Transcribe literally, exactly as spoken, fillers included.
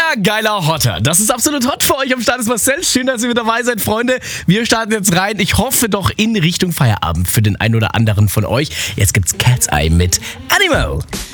Mega geiler Hotter. Das ist absolut hot für euch. Am Start ist Marcel. Schön, dass ihr mit dabei seid, Freunde. Wir starten jetzt rein. Ich hoffe doch in Richtung Feierabend für den einen oder anderen von euch. Jetzt gibt's Cat's Eye mit Animal.